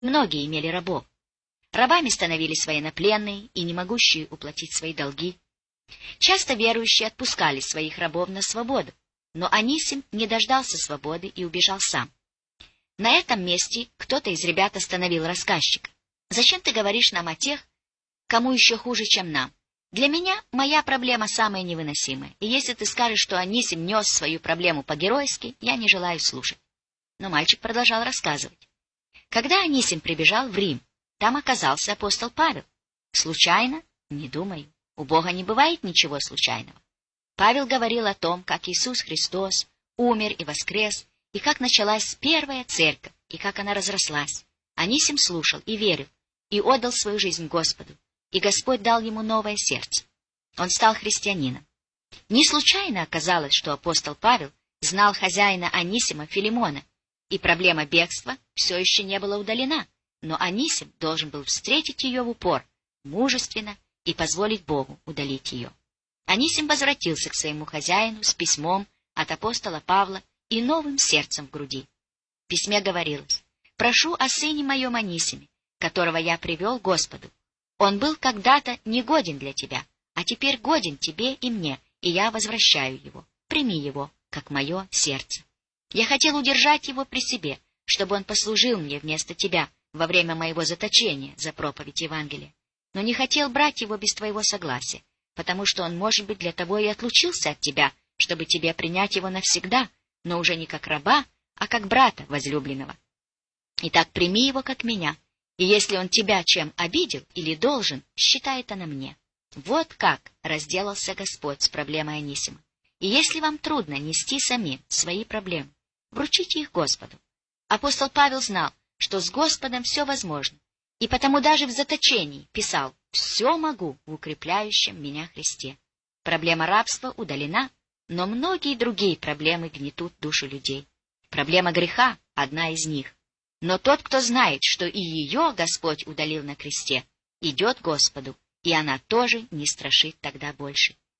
Многие имели рабов. Рабами становились военнопленные и не могущие уплатить свои долги. Часто верующие отпускали своих рабов на свободу, но Анисим не дождался свободы и убежал сам. На этом месте кто-то из ребят остановил рассказчика. «Зачем ты говоришь нам о тех, кому еще хуже, чем нам? Для меня моя проблема самая невыносимая, и если ты скажешь, что Анисим нес свою проблему по-геройски, я не желаю слушать». Но мальчик продолжал рассказывать. Когда Анисим прибежал в Рим, там оказался апостол Павел. Случайно? Не думаю. У Бога не бывает ничего случайного. Павел говорил о том, как Иисус Христос умер и воскрес, и как началась первая церковь, и как она разрослась. Анисим слушал и верил, и отдал свою жизнь Господу, и Господь дал ему новое сердце. Он стал христианином. Не случайно оказалось, что апостол Павел знал хозяина Анисима Филимона, и проблема бегства все еще не была удалена, но Анисим должен был встретить ее в упор, мужественно, и позволить Богу удалить ее. Анисим возвратился к своему хозяину с письмом от апостола Павла и новым сердцем в груди. В письме говорилось: «Прошу о сыне моем Анисиме, которого я привел Господу. Он был когда-то негоден для тебя, а теперь годен тебе и мне, и я возвращаю его. Прими его, как мое сердце. Я хотел удержать его при себе, чтобы он послужил мне вместо тебя во время моего заточения за проповедь Евангелия, но не хотел брать его без твоего согласия, потому что он, может быть, для того и отлучился от тебя, чтобы тебе принять его навсегда, но уже не как раба, а как брата возлюбленного. Итак, прими его как меня, и если он тебя чем обидел или должен, считай это на мне». Вот как разделался Господь с проблемой Анисима. И если вам трудно нести самим свои проблемы, вручите их Господу. Апостол Павел знал, что с Господом все возможно, и потому даже в заточении писал: «Все могу в укрепляющем меня Христе». Проблема рабства удалена, но многие другие проблемы гнетут душу людей. Проблема греха — одна из них. Но тот, кто знает, что и ее Господь удалил на кресте, идет к Господу, и она тоже не страшит тогда больше.